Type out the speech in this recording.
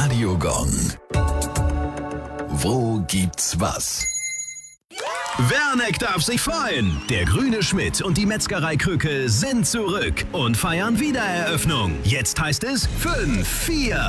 Radiogong. Wo gibt's was? Werneck darf sich freuen. Der Grüne Schmidt und die Metzgerei Krücke sind zurück und feiern Wiedereröffnung. Jetzt heißt es 5-4.